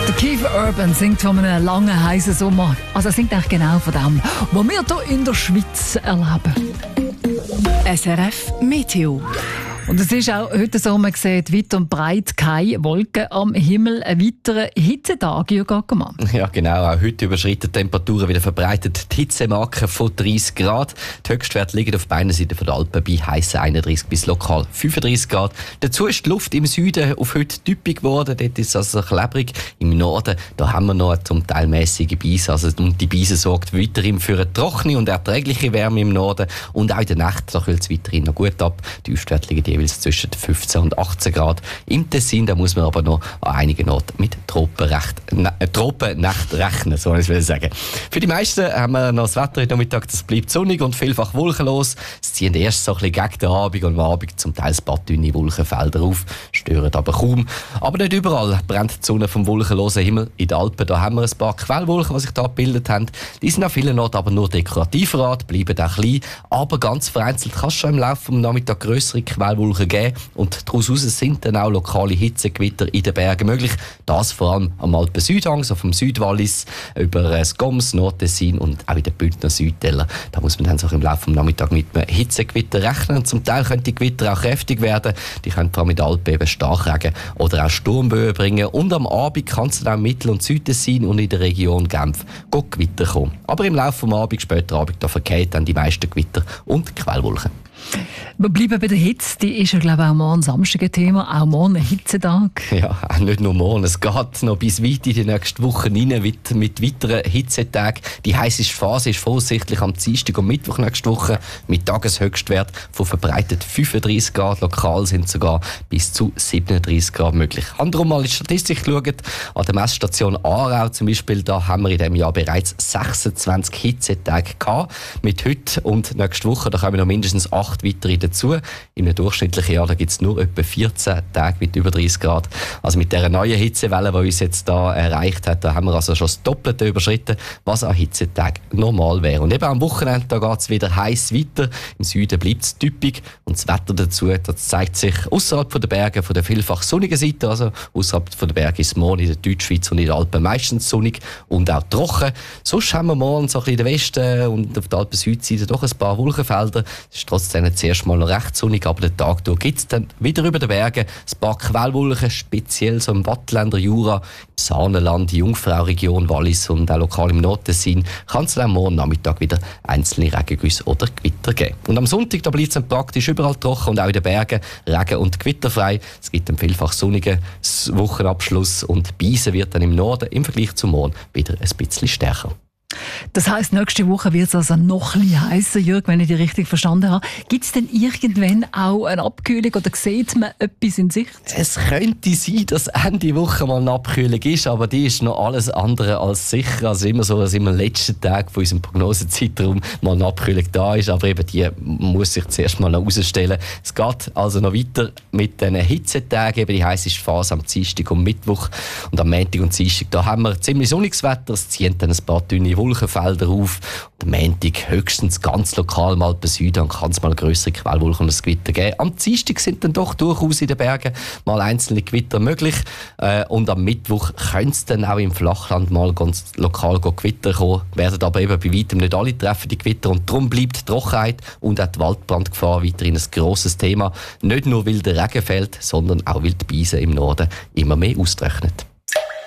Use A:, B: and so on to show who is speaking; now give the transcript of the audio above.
A: Keith Urban singt von einem langen, heißen Sommer. Also er singt eigentlich genau von dem, was wir hier in der Schweiz erleben.
B: SRF Meteo.
A: Und es ist auch heute so, man sieht weit und breit keine Wolken am Himmel. Ein weiterer Hitzetag, Jürgen Ackermann.
C: Ja, genau. Auch heute überschreiten die Temperaturen wieder verbreitet die Hitzemarke von 30 Grad. Die Höchstwerte liegen auf beiden Seiten der Alpen bei heissen 31 bis lokal 35 Grad. Dazu ist die Luft im Süden auf heute typisch geworden. Dort ist es also klebrig. Im Norden da haben wir noch zum Teil mäßige Beise. Also die Beise sorgt weiterhin für eine trockene und erträgliche Wärme im Norden. Und auch in der Nacht kühlt es weiterhin noch gut ab. Die Höchstwerte liegen jeweils zwischen 15 und 18 Grad. Im Tessin da muss man aber noch an einigen Orten mit Tropennacht rechnen, so will ich sagen. Für die meisten haben wir noch das Wetter heute Nachmittag, das bleibt sonnig und vielfach wolkenlos. Es ziehen erst so ein bisschen gegen den Abend und am Abend zum Teil ein paar dünne Wolkenfelder auf, stören aber kaum. Aber nicht überall brennt die Sonne vom wolkenlosen Himmel. In den Alpen da haben wir ein paar Quellwolken, die sich da gebildet haben. Die sind an vielen Orten aber nur dekorativer Art, bleiben auch klein, aber ganz vereinzelt kann es schon im Laufe des Nachmittags grössere Quellwolken geben und daraus sind dann auch lokale Hitzegewitter in den Bergen möglich. Das vor allem am Alpen-Südhang, so vom Südwallis über das Goms, Nordtessin und auch in den Bündner Südtäler. Da muss man dann so im Laufe des Nachmittags mit einem Hitzegewitter rechnen. Und zum Teil können die Gewitter auch kräftig werden. Die können vor allem in den Alpen eben Starkregen oder auch Sturmböen bringen. Und am Abend kann es dann auch Mittel- und Südtessin und in der Region Genf Gewitter kommen. Aber im Laufe des Abends, später Abend, da vergehen dann die meisten Gewitter und Quellwolken.
A: Wir bleiben bei der Hitze, die ist ja glaube ich auch morgen Samstag ein Thema, auch morgen ein Hitzetag.
C: Ja, nicht nur morgen, es geht noch bis weit in die nächste Woche rein mit weiteren Hitzetagen. Die heisseste Phase ist voraussichtlich am Dienstag und Mittwoch nächste Woche mit Tageshöchstwert von verbreitet 35 Grad, lokal sind sogar bis zu 37 Grad möglich. Anderem mal in die Statistik geschaut, an der Messstation Aarau zum Beispiel, da haben wir in diesem Jahr bereits 26 Hitzetage gehabt. Mit heute und nächste Woche, da kommen noch mindestens 8 weitere dazu. Im durchschnittlichen Jahr gibt es nur etwa 14 Tage mit über 30 Grad. Also mit dieser neuen Hitzewelle, die uns jetzt da erreicht hat, da haben wir also schon das Doppelte überschritten, was an Hitzetagen normal wäre. Und eben am Wochenende, da geht es wieder heiß weiter. Im Süden bleibt es typisch und das Wetter dazu, das zeigt sich außerhalb der Berge, von der vielfach sonnigen Seite. Also außerhalb der Berge ist es morgen in der Deutschschweiz und in den Alpen meistens sonnig und auch trocken. Sonst haben wir morgen so ein bisschen in den Westen und auf der Alpen-Südseite doch ein paar Wolkenfelder. Es ist trotzdem zuerst mal noch recht sonnig, aber den Tag durch gibt es dann wieder über den Bergen ein paar Quellwolken, speziell so im Wattländer Jura, im Saanenland, Jungfrau-Region, Wallis und auch lokal im Nordtessin kann es dann morgen Nachmittag wieder einzelne Regengüsse oder Gewitter geben. Und am Sonntag da bleibt es dann praktisch überall trocken und auch in den Bergen regen- und gewitterfrei. Es gibt einen vielfach sonnigen Wochenabschluss und Beise wird dann im Norden im Vergleich zum Morgen wieder ein bisschen stärker.
A: Das heisst, nächste Woche wird es also noch ein bisschen heißer, Jürg, wenn ich dich richtig verstanden habe. Gibt es denn irgendwann auch eine Abkühlung oder sieht man etwas in Sicht?
C: Es könnte sein, dass Ende Woche mal eine Abkühlung ist, aber die ist noch alles andere als sicher. Also immer so, dass immer am letzten Tag von unserem Prognosezeitraum mal eine Abkühlung da ist, aber eben die muss sich zuerst mal noch herausstellen. Es geht also noch weiter mit den Hitzetagen, eben die heisseste Phase am Dienstag und Mittwoch und am Montag und Dienstag, da haben wir ziemlich sonniges Wetter, es ziehen dann ein paar dünne Wolkenfelder auf. Am Montag höchstens ganz lokal mal bei Süden, dann kann es mal grössere Quellwolken und ein Gewitter geben. Am Dienstag sind dann doch durchaus in den Bergen mal einzelne Gewitter möglich. Und am Mittwoch könnte es dann auch im Flachland mal ganz lokal Gewitter kommen. Werden aber eben bei weitem nicht alle treffen, die Gewitter. Und darum bleibt die Trockenheit und auch die Waldbrandgefahr weiterhin ein grosses Thema. Nicht nur, weil der Regen fällt, sondern auch, weil die Beise im Norden immer mehr austrocknet.